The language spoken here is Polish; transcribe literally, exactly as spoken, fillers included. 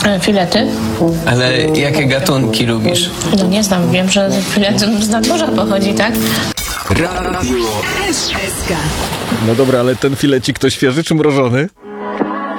E, Filety? Ale jakie gatunki lubisz? No nie znam, wiem, że filet z nadmorza pochodzi, tak? No dobra, ale ten filecik to świeży czy mrożony?